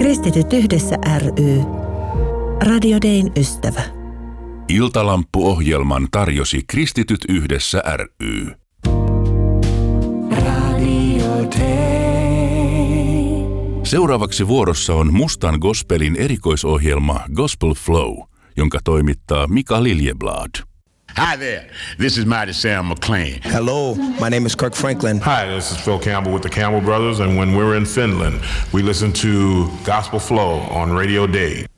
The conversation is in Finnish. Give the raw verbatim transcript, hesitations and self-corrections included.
Kristityt yhdessä ry. Radio Dayn ystävä. Iltalampu-ohjelman tarjosi Kristityt yhdessä ry. Radio Day. Seuraavaksi vuorossa on Mustan gospelin erikoisohjelma Gospel Flow, jonka toimittaa Mika Liljeblad. Hi there, this is Mighty Sam McLean. Hello, my name is Kirk Franklin. Hi, this is Phil Campbell with the Campbell Brothers, and when we're in Finland, we listen to Gospel Flow on Radio Day.